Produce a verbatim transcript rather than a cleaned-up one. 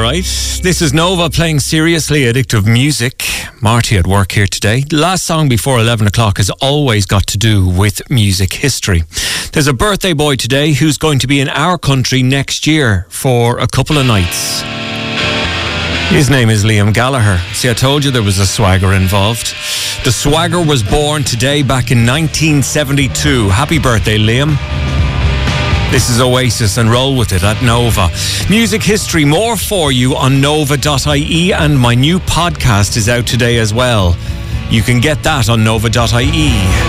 right. This is Nova playing Seriously Addictive Music. Marty at work here today. Last song before eleven o'clock has always got to do with music history. There's a birthday boy today who's going to be in our country next year for a couple of nights. His name is Liam Gallagher. See, I told you there was a swagger involved. The swagger was born today back in nineteen seventy-two. Happy birthday, Liam. This is Oasis and Roll With It at Nova. Music history, more for you on nova dot I E, and my new podcast is out today as well. You can get that on nova dot I E.